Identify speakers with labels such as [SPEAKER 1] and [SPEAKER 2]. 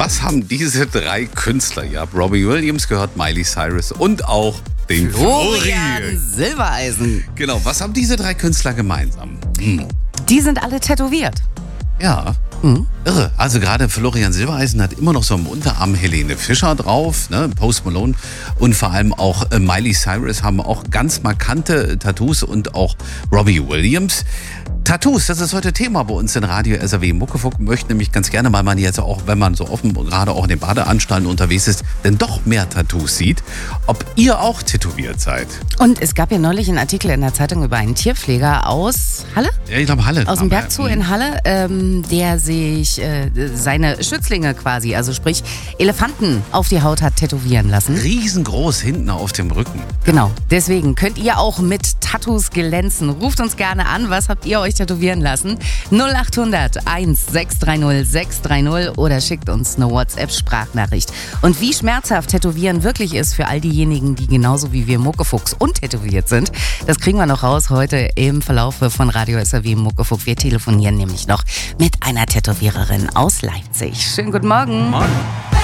[SPEAKER 1] was haben diese drei Künstler? Ihr habt Robbie Williams gehört, Miley Cyrus und auch den
[SPEAKER 2] Florian Silbereisen.
[SPEAKER 1] Genau, was haben diese drei Künstler gemeinsam?
[SPEAKER 2] Die sind alle tätowiert.
[SPEAKER 1] Ja, irre. Also gerade Florian Silbereisen hat immer noch so am Unterarm Helene Fischer drauf, ne? Post Malone und vor allem auch Miley Cyrus haben auch ganz markante Tattoos und auch Robbie Williams. Tattoos, das ist heute Thema bei uns in Radio SAW. Muckefuck möchte nämlich ganz gerne, weil man jetzt auch, wenn man so offen gerade auch in den Badeanstalten unterwegs ist, denn doch mehr Tattoos sieht, ob ihr auch tätowiert seid.
[SPEAKER 2] Und es gab ja neulich einen Artikel in der Zeitung über einen Tierpfleger aus Halle?
[SPEAKER 1] Ja, ich glaube Halle.
[SPEAKER 2] Aus dem Bergzoo in Halle, der sich seine Schützlinge quasi, also sprich Elefanten auf die Haut hat tätowieren lassen.
[SPEAKER 1] Riesengroß hinten auf dem Rücken.
[SPEAKER 2] Genau, deswegen könnt ihr auch mit Tattoos glänzen. Ruft uns gerne an, was habt ihr euch tätowieren lassen? 0800 1630 630 oder schickt uns eine WhatsApp-Sprachnachricht. Und wie schmerzhaft Tätowieren wirklich ist für all diejenigen, die genauso wie wir Muckefuchs untätowiert sind, das kriegen wir noch raus heute im Verlaufe von Radio SAW Muckefuck. Wir telefonieren nämlich noch mit einer Tätowiererin aus Leipzig. Schönen guten Morgen.
[SPEAKER 1] Morgen.